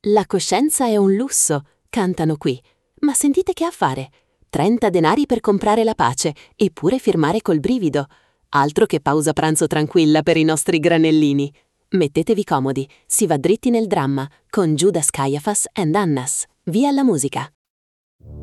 La coscienza è un lusso, cantano qui. Ma sentite che affare. 30 denari per comprare la pace, eppure firmare col brivido. Altro che pausa pranzo tranquilla per i nostri granellini. Mettetevi comodi, si va dritti nel dramma, con Judas Caiaphas and Annas. Via alla musica.